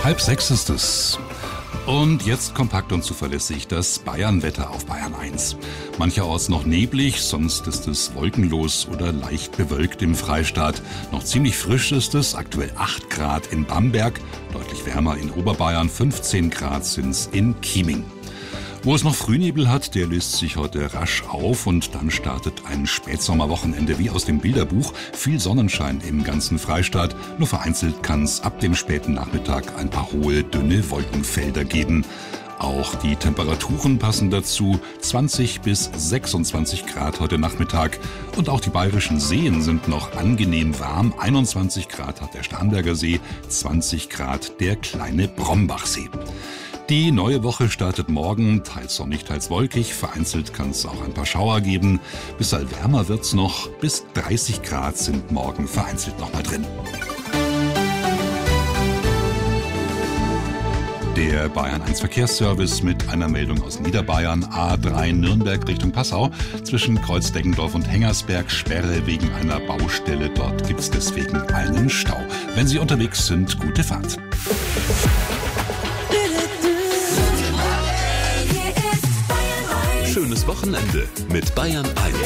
5:30 ist es. Und jetzt kompakt und zuverlässig das Bayernwetter auf Bayern 1. Mancherorts noch neblig, sonst ist es wolkenlos oder leicht bewölkt im Freistaat. Noch ziemlich frisch ist es, aktuell 8 Grad in Bamberg, deutlich wärmer in Oberbayern, 15 Grad sind's in Chieming. Wo es noch Frühnebel hat, der löst sich heute rasch auf und dann startet ein Spätsommerwochenende wie aus dem Bilderbuch. Viel Sonnenschein im ganzen Freistaat, nur vereinzelt kann es ab dem späten Nachmittag ein paar hohe, dünne Wolkenfelder geben. Auch die Temperaturen passen dazu, 20 bis 26 Grad heute Nachmittag. Und auch die bayerischen Seen sind noch angenehm warm. 21 Grad hat der Starnberger See, 20 Grad der kleine Brombachsee. Die neue Woche startet morgen, teils sonnig, teils wolkig. Vereinzelt kann es auch ein paar Schauer geben. Bisschen wärmer wird's noch. Bis 30 Grad sind morgen vereinzelt noch mal drin. Der Bayern 1 Verkehrsservice mit einer Meldung aus Niederbayern. A3 Nürnberg Richtung Passau. Zwischen Kreuzdeggendorf und Hengersberg Sperre wegen einer Baustelle. Dort gibt's deswegen einen Stau. Wenn Sie unterwegs sind, gute Fahrt. Schönes Wochenende mit Bayern 1.